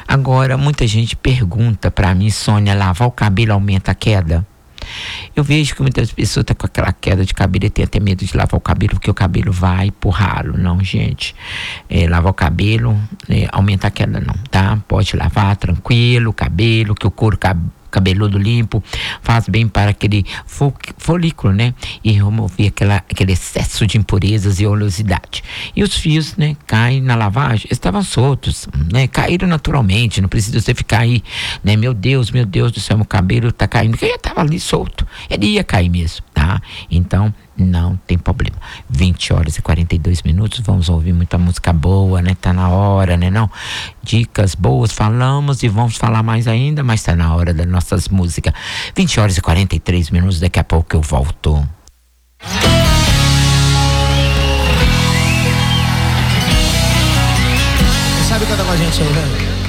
Agora, muita gente pergunta pra mim, Sônia, lavar o cabelo aumenta a queda? Eu vejo que muitas pessoas estão com aquela queda de cabelo e tem até medo de lavar o cabelo, porque o cabelo vai pro ralo. Não, gente. Lavar o cabelo aumenta a queda não, tá? Pode lavar tranquilo o cabelo, que o couro cabeludo limpo faz bem para aquele folículo, né? E remover aquele excesso de impurezas e oleosidade. E os fios, né? Caem na lavagem, estavam soltos, né? Caíram naturalmente, não precisa você ficar aí, né? Meu Deus do céu, meu cabelo tá caindo, porque já estava ali solto, ele ia cair mesmo, tá? Então, não tem problema. 20h42, vamos ouvir muita música boa, né? Tá na hora, né? Não? Dicas boas, falamos e vamos falar mais ainda, mas tá na hora das nossas músicas. 20h43, daqui a pouco eu volto. Sabe cantar com a gente aí, né?